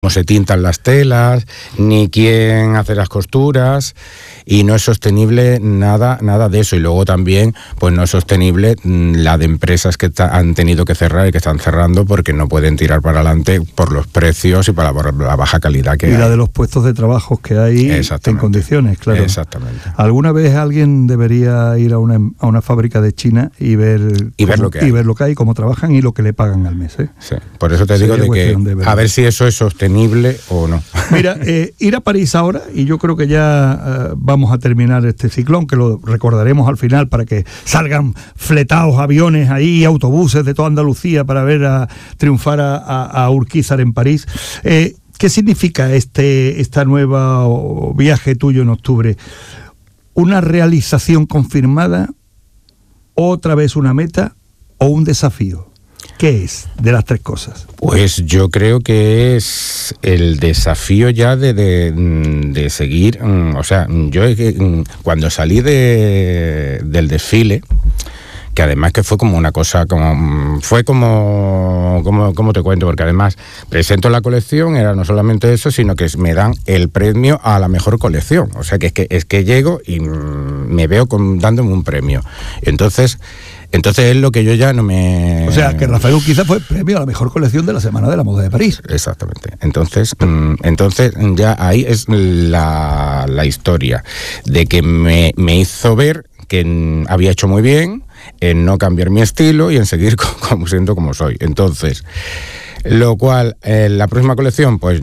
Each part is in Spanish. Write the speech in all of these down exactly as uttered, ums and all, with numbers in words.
cómo se tintan las telas, ni quién hace las costuras, y no es sostenible nada, nada de eso. Y luego también, pues no es sostenible la de empresas que ta- han tenido que cerrar y que están cerrando porque no pueden tirar para adelante por los precios y para por la baja calidad que y hay. Y la de los puestos de trabajo que hay en condiciones, claro. Exactamente. ¿Alguna vez alguien debería ir a una, a una fábrica de China y ver, y, cómo, ver lo que hay. y ver lo que hay, cómo trabajan y lo que le pagan al mes? ¿eh? Sí, por eso te Sería digo de que de a ver si eso es sostenible o no. Mira, eh, ir a París ahora, y yo creo que ya uh, vamos a terminar este ciclón, que lo recordaremos al final para que salgan fletados aviones ahí, autobuses de toda Andalucía para ver a triunfar a, a, a Urquizar en París. Eh, ¿Qué significa este esta nueva viaje tuyo en octubre? ¿Una realización confirmada, otra vez una meta o un desafío? ¿Qué es de las tres cosas? Pues yo creo que es el desafío ya de, de, de seguir, o sea, yo cuando salí de, del desfile, que además que fue como una cosa, como fue como, como, como te cuento, porque además presento la colección, era no solamente eso, sino que me dan el premio a la mejor colección, o sea que es que, es que llego y me veo con, dándome un premio, entonces... Entonces es lo que yo ya no me... O sea, que Rafael Urquiza fue premio a la mejor colección de la Semana de la Moda de París. Exactamente. Entonces, entonces ya ahí es la, la historia de que me, me hizo ver que había hecho muy bien en no cambiar mi estilo y en seguir como siendo como soy. Entonces, lo cual, en la próxima colección, pues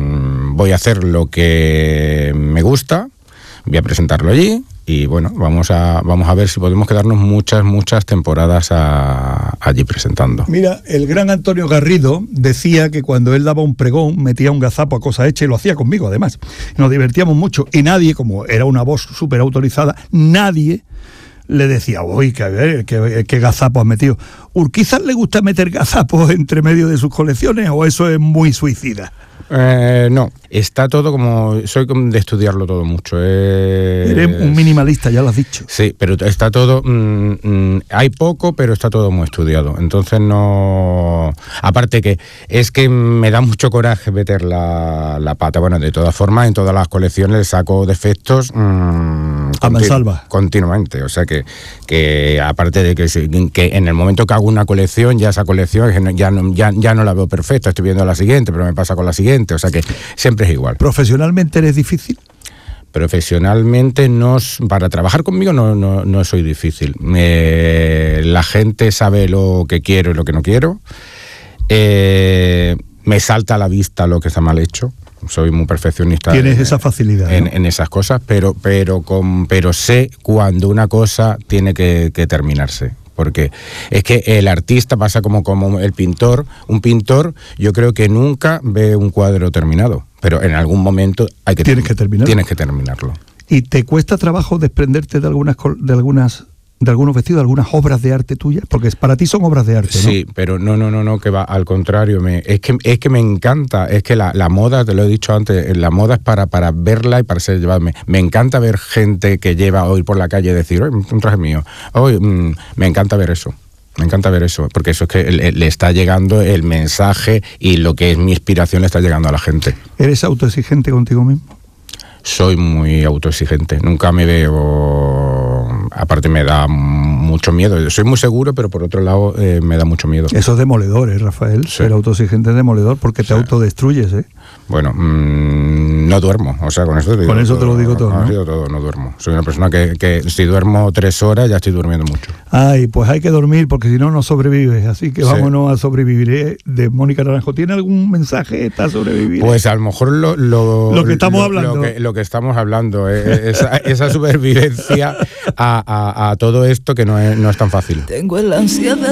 voy a hacer lo que me gusta, voy a presentarlo allí. Y bueno, vamos a vamos a ver si podemos quedarnos muchas, muchas temporadas a, allí presentando. Mira, el gran Antonio Garrido decía que cuando él daba un pregón, metía un gazapo a cosa hecha y lo hacía conmigo, además. Nos divertíamos mucho y nadie, como era una voz súper autorizada, nadie le decía, uy, qué, qué, qué gazapo has metido. ¿Urquiza le gusta meter gazapos entre medio de sus colecciones o eso es muy suicida? Eh, no, está todo como... Soy de estudiarlo todo mucho. Eh, Eres un minimalista, ya lo has dicho. Sí, pero está todo... Mmm, mmm, hay poco, pero está todo muy estudiado. Entonces no... Aparte que es que me da mucho coraje meter la, la pata. Bueno, de todas formas, en todas las colecciones le saco defectos... Mmm, a mansalva. Continuamente. O sea que, que aparte de que, que en el momento que hago una colección, ya esa colección ya no, ya, ya no la veo perfecta. Estoy viendo la siguiente, pero me pasa con la siguiente. O sea que siempre es igual. ¿Profesionalmente eres difícil? Profesionalmente no, para trabajar conmigo no, no, no soy difícil. Me, la gente sabe lo que quiero y lo que no quiero. Eh, me salta a la vista lo que está mal hecho. Soy muy perfeccionista. Tienes en, esa facilidad, en, ¿no? en esas cosas, pero, pero, con, pero sé cuando una cosa tiene que, que terminarse. Porque es que el artista pasa como, como el pintor. Un pintor, yo creo que nunca ve un cuadro terminado, pero en algún momento hay que tienes que terminarlo. Tienes que terminarlo. ¿Y te cuesta trabajo desprenderte de algunas de algunas de algunos vestidos, de algunas obras de arte tuyas? Porque para ti son obras de arte, ¿no? Sí, pero no, no, no, no, que va, al contrario, me, es que es que me encanta, es que la, la moda, te lo he dicho antes, la moda es para, para verla y para ser llevarme. Me encanta ver gente que lleva hoy por la calle y decir, oye, un traje mío. Hoy mmm, me encanta ver eso. Me encanta ver eso, porque eso es que le, le está llegando el mensaje y lo que es mi inspiración le está llegando a la gente. ¿Eres autoexigente contigo mismo? Soy muy autoexigente, nunca me veo, aparte me da mucho miedo, soy muy seguro, pero por otro lado eh, me da mucho miedo. Eso es demoledor, ¿eh, Rafael? Sí. Ser autoexigente es demoledor porque te sí. autodestruyes, ¿eh? Bueno, mmm, no duermo, o sea, con eso te digo Con eso todo, te lo digo todo, ¿no? ¿no? todo, no duermo. Soy una persona que, que si duermo tres horas ya estoy durmiendo mucho. Ay, pues hay que dormir porque si no, no sobrevives, así que sí. vámonos a sobrevivir, ¿eh? De Mónica Naranjo, ¿tiene algún mensaje para sobrevivir? Pues a lo mejor lo... Lo, lo que estamos lo, hablando. Lo que, lo que estamos hablando, eh, esa, esa supervivencia a, a, a todo esto que no es, no es tan fácil. Tengo el ansia de